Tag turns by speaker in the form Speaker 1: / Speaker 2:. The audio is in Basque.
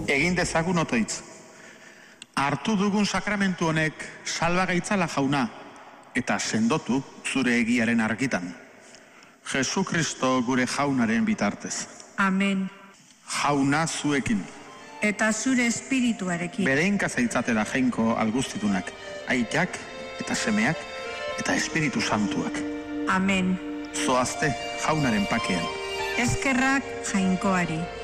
Speaker 1: Egin dezagun otoitz. Hartu dugun sakramentu honek salbagaitzala jauna, eta sendotu zure egiaren argitan. Jesu Kristo gure jaunaren bitartez.
Speaker 2: Amen.
Speaker 1: Jauna zuekin.
Speaker 2: Eta zure espirituarekin.
Speaker 1: Bereinka zaitzatela jainko algustitunak, aitak eta semeak eta espiritu santuak.
Speaker 2: Amen.
Speaker 1: Zoazte jaunaren pakean.
Speaker 2: Eskerrak jainkoari.